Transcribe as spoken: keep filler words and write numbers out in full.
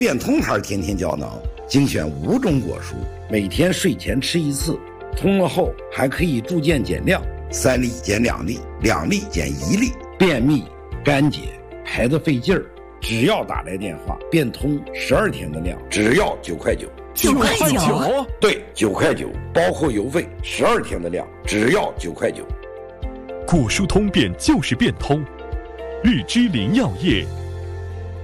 变通牌天天胶囊，精选五种果蔬，每天睡前吃一次，通了后还可以逐渐减量，三粒减两粒，两粒减一粒。便秘、干结、排得费劲儿，只要打来电话，变通十二天的量，只要九块九。 九块九？ 对，九块九，包括邮费，十二天的量，只要九块九。 果蔬通便就是变通，荔枝林药业。